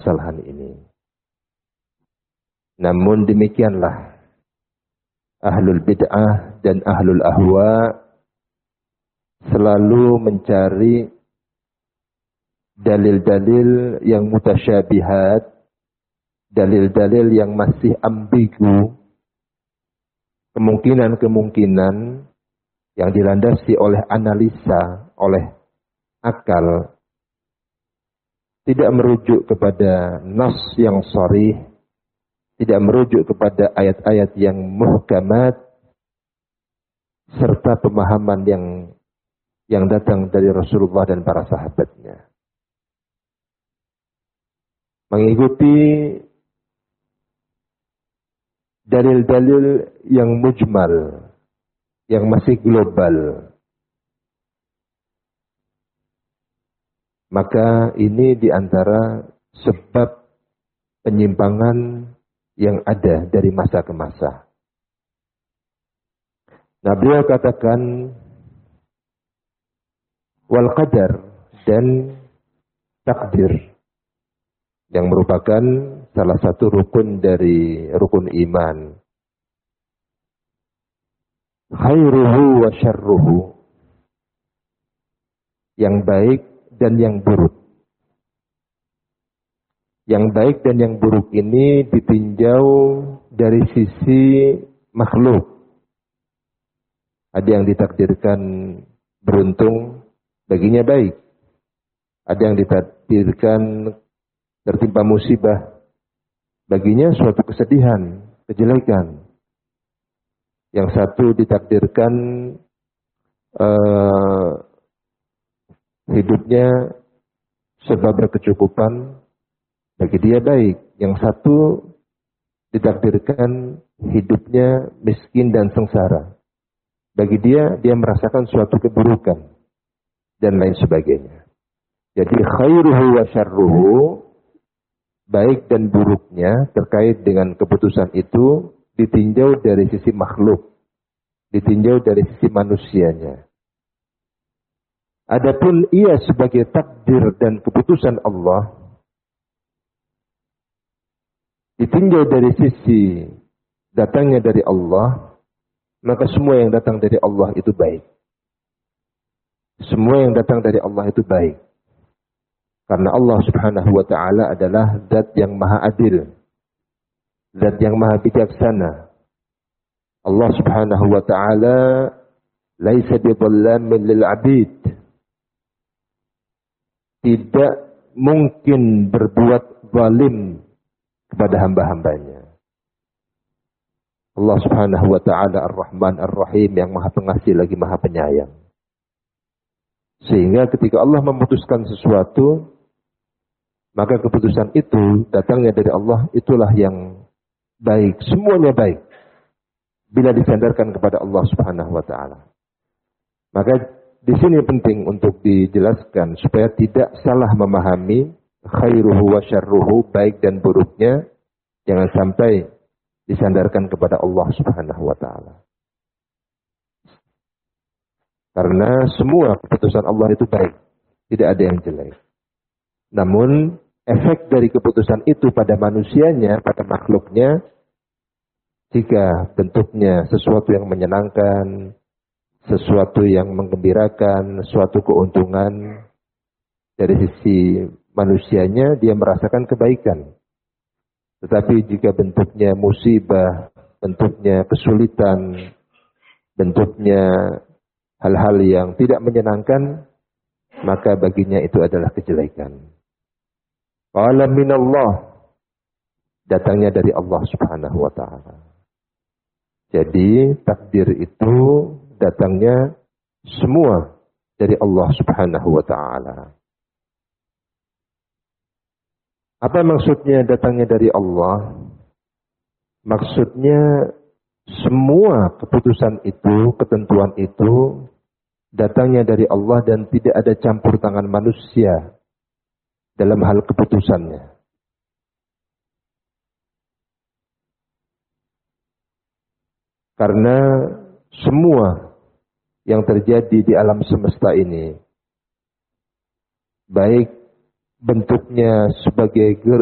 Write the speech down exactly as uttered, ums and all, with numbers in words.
permasalahan ini. Namun demikianlah ahlul bid'ah dan ahlul ahwa selalu mencari dalil-dalil yang mutasyabihat, dalil-dalil yang masih ambigu, kemungkinan-kemungkinan yang dilandasi oleh analisa, oleh akal, tidak merujuk kepada nas yang sharih, tidak merujuk kepada ayat-ayat yang muhkamat, serta pemahaman yang yang datang dari Rasulullah dan para sahabatnya. Mengikuti dalil-dalil yang mujmal, yang masih global. Maka ini diantara sebab penyimpangan yang ada dari masa ke masa. Nah, beliau katakan wal qadar, dan takdir, yang merupakan salah satu rukun dari rukun iman. Khairuhu wa syarruhu, yang baik dan yang buruk. Yang baik dan yang buruk ini ditinjau dari sisi makhluk. Ada yang ditakdirkan beruntung, baginya baik. Ada yang ditakdirkan tertimpa musibah, baginya suatu kesedihan, kejelekan. Yang satu ditakdirkan uh, hidupnya serba berkecukupan, bagi dia baik. Yang satu ditakdirkan hidupnya miskin dan sengsara, bagi dia dia merasakan suatu keburukan dan lain sebagainya. Jadi khairuhu wa syarruhu, baik dan buruknya terkait dengan keputusan itu ditinjau dari sisi makhluk, ditinjau dari sisi manusianya. Adapun ia sebagai takdir dan keputusan Allah, ditinjau dari sisi datangnya dari Allah, maka semua yang datang dari Allah itu baik. Semua yang datang dari Allah itu baik. Karena Allah Subhanahu wa ta'ala adalah zat yang maha adil, zat yang maha bijaksana. Allah Subhanahu wa ta'ala laisa bidhallamin lil 'abid. Tidak mungkin berbuat zalim kepada hamba-hambanya. Allah Subhanahu wa ta'ala Ar-Rahman Ar-Rahim, yang maha pengasih lagi maha penyayang. Sehingga ketika Allah memutuskan sesuatu, maka keputusan itu datangnya dari Allah, itulah yang baik. Semuanya baik bila disandarkan kepada Allah Subhanahu wa ta'ala. Maka di sini penting untuk dijelaskan supaya tidak salah memahami khairuhu wa syarruhu, baik dan buruknya, jangan sampai disandarkan kepada Allah Subhanahu wa ta'ala. Karena semua keputusan Allah itu baik, tidak ada yang jelek. Namun efek dari keputusan itu pada manusianya, pada makhluknya, jika bentuknya sesuatu yang menyenangkan, sesuatu yang menggembirakan, suatu keuntungan, dari sisi manusianya dia merasakan kebaikan. Tetapi jika bentuknya musibah, bentuknya kesulitan, bentuknya hal-hal yang tidak menyenangkan, maka baginya itu adalah kejelekan. Qala minallah, datangnya dari Allah Subhanahu wa ta'ala. Jadi takdir itu datangnya semua dari Allah Subhanahu wa ta'ala. Apa maksudnya datangnya dari Allah? Maksudnya semua keputusan itu, ketentuan itu datangnya dari Allah dan tidak ada campur tangan manusia dalam hal keputusannya. Karena semua yang terjadi di alam semesta ini, baik bentuknya sebagai